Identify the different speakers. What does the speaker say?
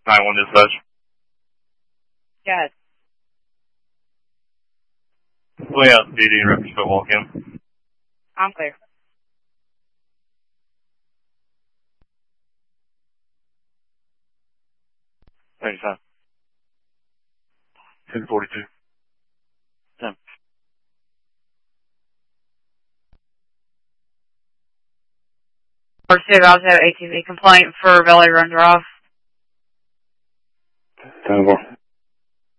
Speaker 1: 9-1 dispatch.
Speaker 2: Yes.
Speaker 1: Pulling out PD and reference football cam.
Speaker 2: I'm clear.
Speaker 1: Thanks, time. 10:42. 10.
Speaker 2: First State Alto ATV complaint for Valley Run Drive.
Speaker 1: 10-4.